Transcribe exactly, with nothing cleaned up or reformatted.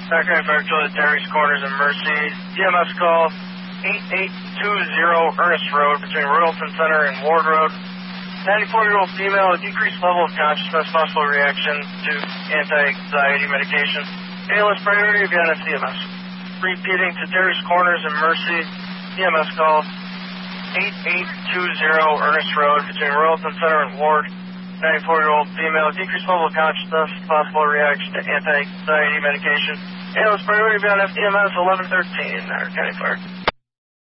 Background Fire Juliet, Dairies Corners and Mercy. E M S call eight eight two zero Ernest Road between Royalton Center and Ward Road. ninety-four-year-old female, a decreased level of consciousness, possible reaction to anti-anxiety medication. A L S priority of N S E M S. Repeating to Dairies Corners and Mercy. E M S call eight eight two zero Ernest Road between Royalton Center and Ward. ninety-four-year-old female, decreased level of consciousness, possible reaction to anti-anxiety medication. A L S priority of N S E M S eleven thirteen, County Fire.